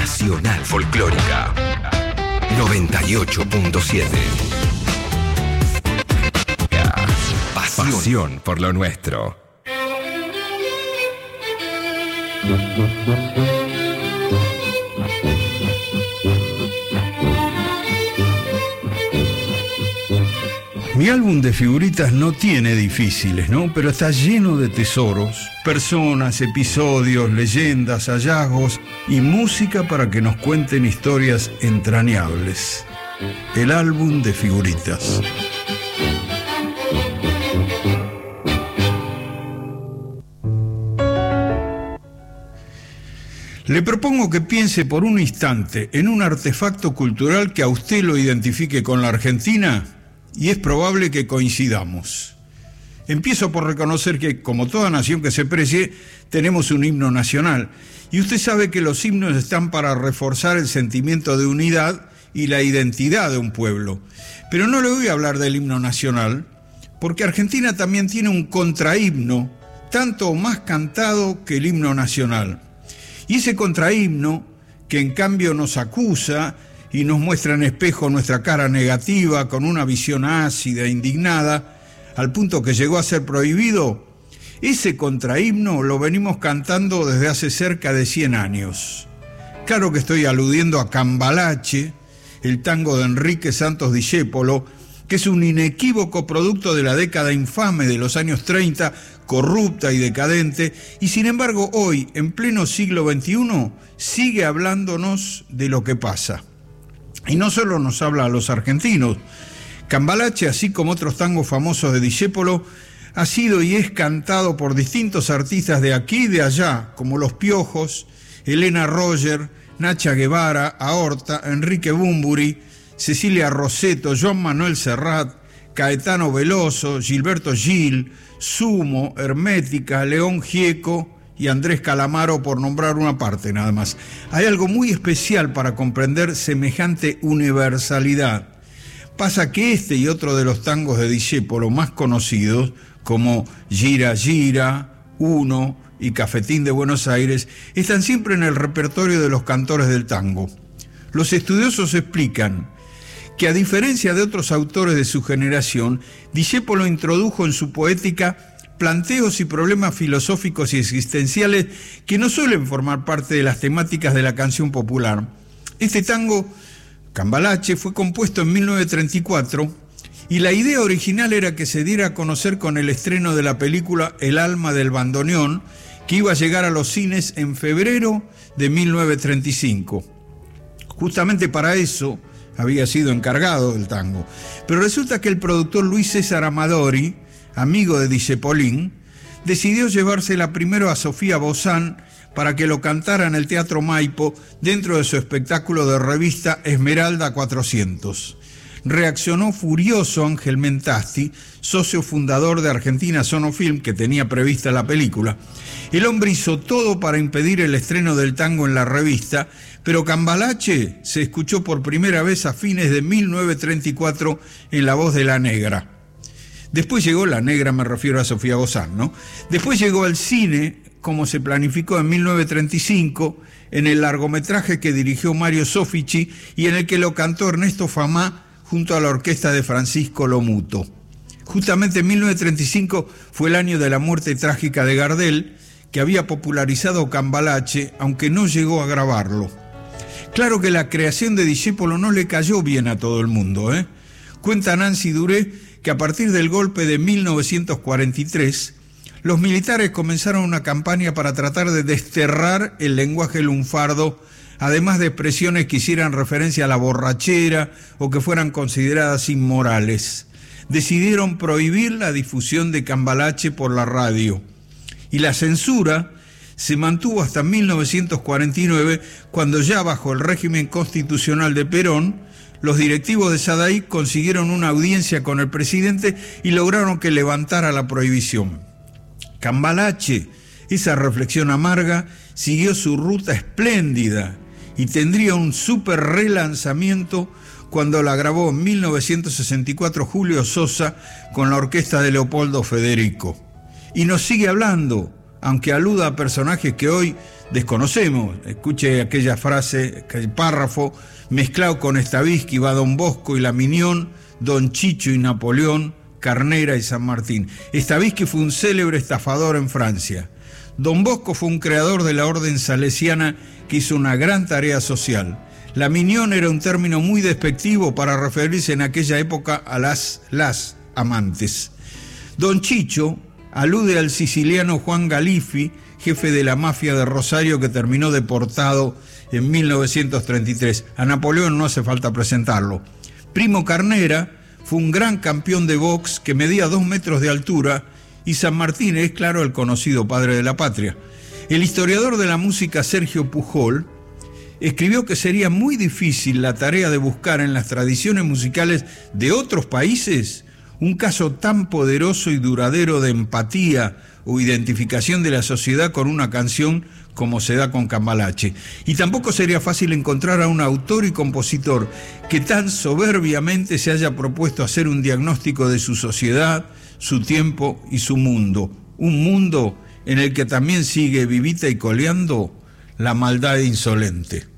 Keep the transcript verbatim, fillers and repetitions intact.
Nacional Folclórica noventa y ocho punto siete. Pasión. Pasión por lo nuestro. Mi álbum de figuritas no tiene difíciles, ¿no? Pero está lleno de tesoros, personas, episodios, leyendas, hallazgos y música para que nos cuenten historias entrañables. El álbum de figuritas. Le propongo que piense por un instante en un artefacto cultural que a usted lo identifique con la Argentina. Y es probable que coincidamos. Empiezo por reconocer que, como toda nación que se precie, tenemos un himno nacional. Y usted sabe que los himnos están para reforzar el sentimiento de unidad y la identidad de un pueblo. Pero no le voy a hablar del himno nacional, porque Argentina también tiene un contrahimno, tanto o más cantado que el himno nacional. Y ese contrahimno, que en cambio nos acusa y nos muestra en espejo nuestra cara negativa, con una visión ácida e indignada, al punto que llegó a ser prohibido, ese contrahimno lo venimos cantando desde hace cerca de cien años. Claro que estoy aludiendo a Cambalache, el tango de Enrique Santos Discépolo, que es un inequívoco producto de la década infame de los años treinta, corrupta y decadente, y sin embargo hoy, en pleno siglo veintiuno, sigue hablándonos de lo que pasa. Y no solo nos habla a los argentinos. Cambalache, así como otros tangos famosos de Discépolo, ha sido y es cantado por distintos artistas de aquí y de allá, como Los Piojos, Elena Roger, Nacha Guevara, Aorta, Enrique Bunbury, Cecilia Rosetto, Joan Manuel Serrat, Caetano Veloso, Gilberto Gil, Sumo, Hermética, León Gieco y Andrés Calamaro, por nombrar una parte nada más. Hay algo muy especial para comprender semejante universalidad. Pasa que este y otro de los tangos de Discépolo más conocidos, como Gira Gira, Uno y Cafetín de Buenos Aires, están siempre en el repertorio de los cantores del tango. Los estudiosos explican que, a diferencia de otros autores de su generación, Discépolo introdujo en su poética planteos y problemas filosóficos y existenciales que no suelen formar parte de las temáticas de la canción popular. Este tango, Cambalache, fue compuesto en mil novecientos treinta y cuatro y la idea original era que se diera a conocer con el estreno de la película El alma del bandoneón, que iba a llegar a los cines en febrero de mil novecientos treinta y cinco. Justamente para eso había sido encargado del tango. Pero resulta que el productor Luis César Amadori, amigo de Discepolín, decidió llevársela primero a Sofía Bozán para que lo cantara en el Teatro Maipo dentro de su espectáculo de revista Esmeralda cuatrocientos. Reaccionó furioso Ángel Mentasti, socio fundador de Argentina Sonofilm, que tenía prevista la película. El hombre hizo todo para impedir el estreno del tango en la revista, pero Cambalache se escuchó por primera vez a fines de mil novecientos treinta y cuatro en la voz de La Negra. Después llegó La Negra, me refiero a Sofía Bozán, ¿no? Después llegó al cine, como se planificó en mil novecientos treinta y cinco, en el largometraje que dirigió Mario Soffici y en el que lo cantó Ernesto Famá junto a la orquesta de Francisco Lomuto. Justamente en mil novecientos treinta y cinco fue el año de la muerte trágica de Gardel, que había popularizado Cambalache, aunque no llegó a grabarlo. Claro que la creación de Discépolo no le cayó bien a todo el mundo, ¿eh? Cuenta Nancy Duré que a partir del golpe de mil novecientos cuarenta y tres, los militares comenzaron una campaña para tratar de desterrar el lenguaje lunfardo, además de expresiones que hicieran referencia a la borrachera o que fueran consideradas inmorales. Decidieron prohibir la difusión de Cambalache por la radio. Y la censura se mantuvo hasta mil novecientos cuarenta y nueve, cuando ya bajo el régimen constitucional de Perón, los directivos de SADAIC consiguieron una audiencia con el presidente y lograron que levantara la prohibición. Cambalache, esa reflexión amarga, siguió su ruta espléndida y tendría un súper relanzamiento cuando la grabó en mil novecientos sesenta y cuatro Julio Sosa con la orquesta de Leopoldo Federico. Y nos sigue hablando aunque aluda a personajes que hoy desconocemos. Escuche aquella frase, aquel párrafo: mezclado con Stravinsky va Don Bosco y la Minión, Don Chicho y Napoleón, Carnera y San Martín. Stravinsky fue un célebre estafador en Francia. Don Bosco fue un creador de la orden salesiana que hizo una gran tarea social. La Minión era un término muy despectivo para referirse en aquella época a las, las amantes. Don Chicho alude al siciliano Juan Galifi, jefe de la mafia de Rosario, que terminó deportado en mil novecientos treinta y tres. A Napoleón no hace falta presentarlo. Primo Carnera fue un gran campeón de box que medía dos metros de altura, y San Martín es, claro, el conocido padre de la patria. El historiador de la música Sergio Pujol escribió que sería muy difícil la tarea de buscar en las tradiciones musicales de otros países un caso tan poderoso y duradero de empatía o identificación de la sociedad con una canción como se da con Cambalache. Y tampoco sería fácil encontrar a un autor y compositor que tan soberbiamente se haya propuesto hacer un diagnóstico de su sociedad, su tiempo y su mundo. Un mundo en el que también sigue vivita y coleando la maldad insolente.